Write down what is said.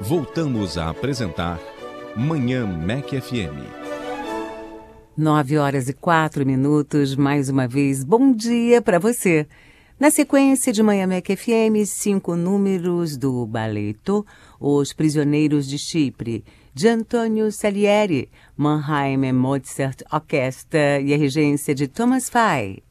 Voltamos a apresentar Manhã MEC FM. 9h04, mais uma vez, bom dia para você. Na sequência de Manhã MEC FM, 5 números do Balletto, Os Prisioneiros de Chipre, de Antonio Salieri, Mannheim Mozart Orquestra e a regência de Thomas Fay.